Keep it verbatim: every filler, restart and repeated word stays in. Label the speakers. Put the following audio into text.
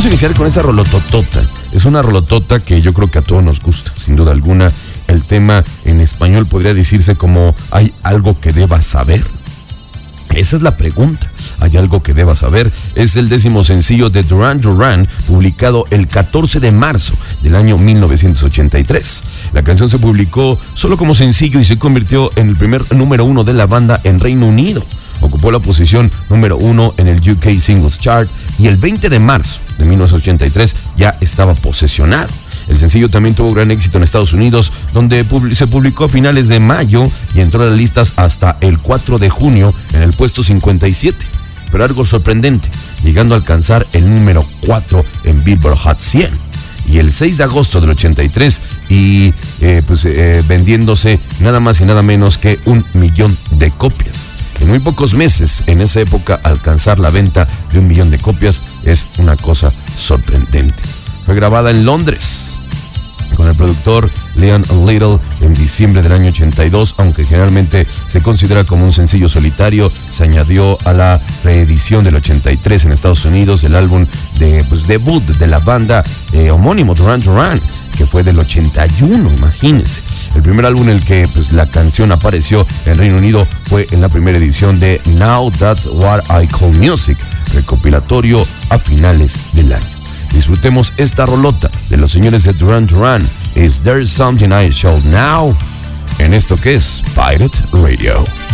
Speaker 1: vamos a iniciar con esta rolototota. Es una rolotota que yo creo que a todos nos gusta, sin duda alguna. El tema en español podría decirse como ¿hay algo que debas saber? Esa es la pregunta. ¿Hay algo que debas saber? Es el décimo sencillo de Duran Duran, publicado el catorce de marzo del año mil novecientos ochenta y tres. La canción se publicó solo como sencillo y se convirtió en el primer número uno de la banda en Reino Unido. Ocupó la posición número uno en el U K Singles Chart y el veinte de marzo de mil novecientos ochenta y tres ya estaba posesionado. El sencillo también tuvo gran éxito en Estados Unidos, donde se publicó a finales de mayo y entró a las listas hasta el cuatro de junio en el puesto cincuenta y siete. Pero algo sorprendente, llegando a alcanzar el número cuatro en Billboard Hot cien. Y el seis de agosto del ochenta y tres, y eh, pues eh, vendiéndose nada más y nada menos que un millón de copias. En muy pocos meses, en esa época, alcanzar la venta de un millón de copias es una cosa sorprendente. Fue grabada en Londres con el productor Leon Little en diciembre del año ochenta y dos, aunque generalmente se considera como un sencillo solitario. Se añadió a la reedición del ochenta y tres en Estados Unidos del álbum de pues, debut de la banda eh, homónimo Duran Duran, que fue del ochenta y uno, imagínense. El primer álbum en el que pues, la canción apareció en Reino Unido fue en la primera edición de Now That's What I Call Music, recopilatorio a finales del año. Disfrutemos esta rolota de los señores de Duran Duran. Is There Something I Should Know? En esto que es Pirate Radio.